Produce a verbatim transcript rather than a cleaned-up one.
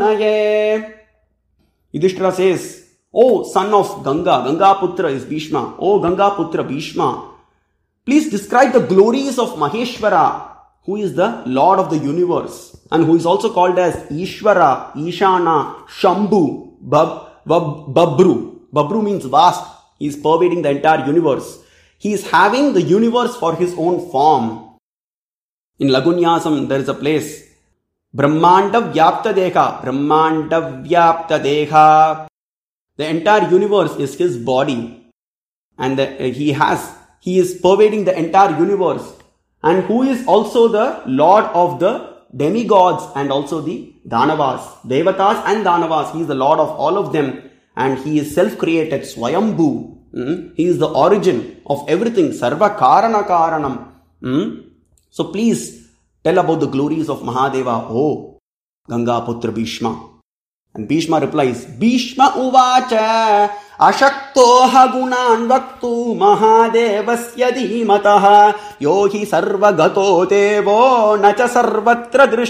Yudhishthira says, "Oh son of Ganga, Ganga Putra is Bhishma. Oh Ganga Putra Bhishma, please describe the glories of Maheshwara, who is the Lord of the universe and who is also called as Ishvara, Ishana, Shambhu, Bab, Bab, Babru. Babru means vast. He is pervading the entire universe. He is having the universe for his own form." In Lagunyasam, there is a place, Brahmanda Vyapta Deha, Brahmanda Vyapta Deha. The entire universe is his body, and the, uh, he has, he is pervading the entire universe, and who is also the Lord of the demigods and also the Danavas, Devatas and Danavas. He is the Lord of all of them, and he is self-created, Swayambhu. Mm? He is the origin of everything, Sarva Karana Karanam. Mm? So please tell about the glories of Mahadeva, oh Ganga Putra Bhishma. And Bhishma replies, Bhishma uvacha ashaktoha gunan vaktu mahadevasya dhimataha yohi sarva gato devo nacha sarvatra